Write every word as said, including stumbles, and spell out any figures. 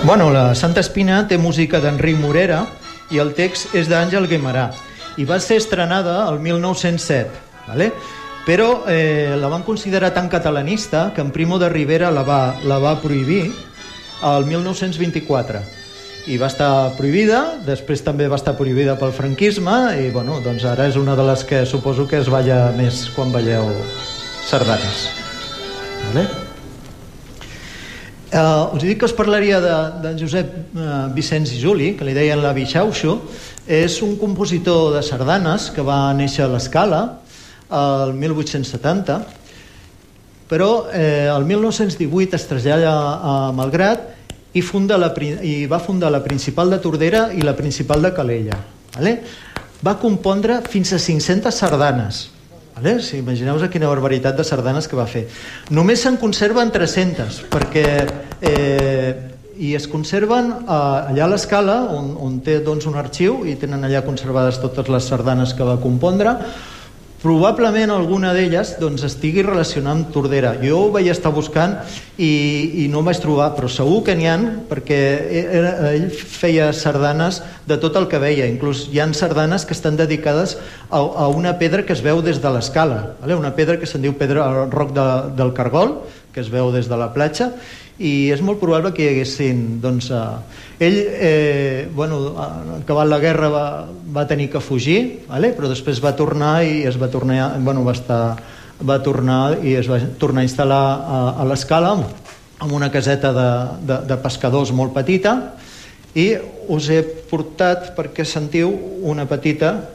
Bueno, la Santa Espina té música d'Enric Morera i el text és d'Àngel Guimerà i va ser estrenada el mil nou-cents set, ¿vale? Però eh, la van considerar tan catalanista que en Primo de Rivera la va, la va prohibir el mil nou-cents vint-i-quatre i va estar prohibida, després també va estar prohibida pel franquisme i bueno, doncs ara és una de les que suposo que es balla més quan balleu sardanes. Vale? Uh, us dic que us parlaria de, de Josep uh, Vicenç i Juli, que li deien l'avi Xauxo. És un compositor de sardanes que va néixer a l'Escala el mil vuit-cents setanta, però eh, el mil nou-cents divuit es trasllada a Malgrat i, funda la, i va fundar la Principal de Tordera i la Principal de Calella. Vale? Va compondre fins a cinc-centes sardanes. Vale? Si imagineu-vos quina barbaritat de sardanes que va fer. Només se'n conserven tres-centes, perquè eh, i es conserven eh, allà a l'Escala, on, on té doncs, un arxiu, i tenen allà conservades totes les sardanes que va compondre. Probablement alguna d'elles doncs, estigui relacionada amb Tordera. Jo ho vaig estar buscant i, i no ho vaig trobar, però segur que n'hi ha, perquè era, ell feia sardanes de tot el que veia. Inclús hi ha sardanes que estan dedicades a, a una pedra que es veu des de l'Escala, vale? Una pedra que se'n diu pedra al roc de, del Cargol, que es veu des de la platja, i és molt probable que hi haguessin doncs, eh, ell eh, bueno, acabat la guerra va, va tenir que fugir, vale? Però després va tornar i es va tornar, bueno, va estar, va tornar i es va tornar a instal·lar a, a l'Escala amb una caseta de, de, de pescadors molt petita, i us he portat perquè sentiu una petita